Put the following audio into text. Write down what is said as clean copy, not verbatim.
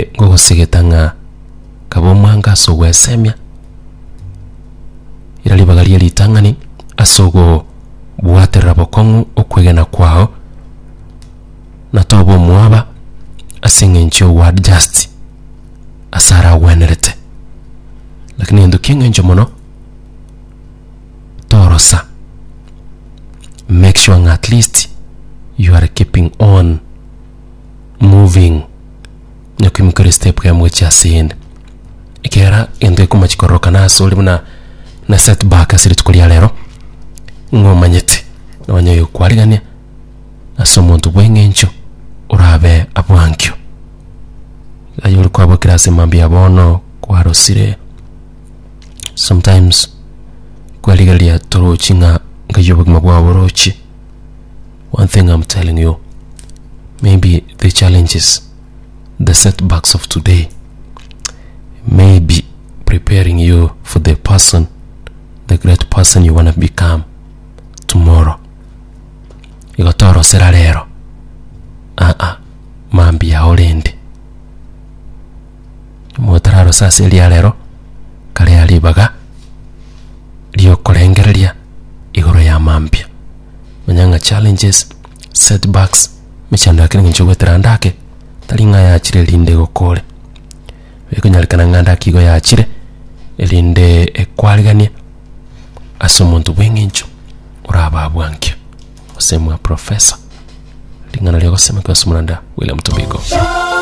ere ngo segetanga kabo mwanga so wesemya irali bagali litangani asogo buatera bokongu okwegena kwao na tobo mwaba asingencho word just asara wenerete lakini ndo kingenjo mono torosa make sure at least you are keeping on moving nyakimkere step kwa mwecha sinde ikera ende kuma chikoroka na soli na setback asiri tukulia lero ngomanyete na wanyayo kwaligania asomuntu bwengencho urabe abwankyo ayuri kwabo kirase mambi abono kwarosire sometimes kwaligalia torochinga ngayobo mabwaborochi. One thing I'm telling you, maybe the challenges, the setbacks of today may be preparing you for the person, the great person you want to become tomorrow. Igotoro seralero mambi ya olende motararo sasa elialero kale alibaga liyo kolengerelia igoro ya mambia manyanga challenges, setbacks michanda kini nchogwe terandake talinga ya achire linde gokole weko nyalikana nganda kigo ya achire elinde ekwaligania asomuntu bwengincho uraba abwankyo osemwa professor lingana lyo gosema kwa sumulanda William Tobigo.